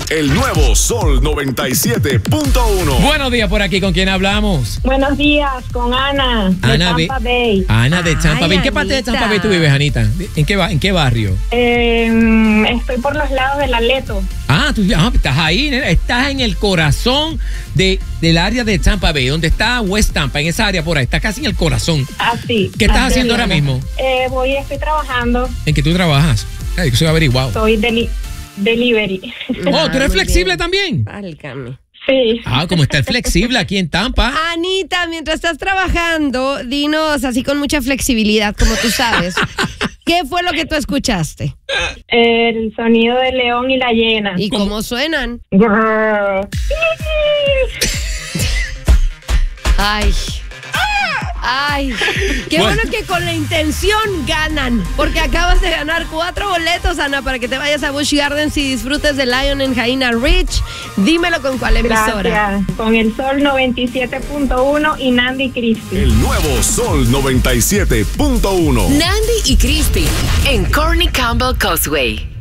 El nuevo Sol 97.1. Buenos días, por aquí, ¿con quién hablamos? Buenos días, con Ana, de Tampa Bay. Ana de Tampa Bay. ¿En qué parte de Tampa Bay tú vives, Anita? ¿En qué barrio? Estoy por los lados del Aleto. Tú estás ahí, nena. Estás en el corazón del área de Tampa Bay, donde está West Tampa, en esa área por ahí. Estás casi en el corazón. Así. ¿Qué estás haciendo ahora mismo? Estoy trabajando. ¿En qué tú trabajas? Ay, que soy averiguado. Soy delivery. ¿Tú eres flexible también? Válgame. Sí. Como está el flexible aquí en Tampa. Anita, mientras estás trabajando, dinos así con mucha flexibilidad, como tú sabes. ¿Qué fue lo que tú escuchaste? El sonido del león y la hiena. ¿Y cómo suenan? Grrr. Ay, qué bueno que con la intención ganan, porque acabas de ganar 4 boletos, Ana, para que te vayas a Busch Gardens y disfrutes de Lion en Jaina Ridge. Dímelo con cuál emisora. Gracias. Con el Sol 97.1 y Nandi Crispy. El nuevo Sol 97.1. Nandi y Crispy en Corny Campbell Causeway.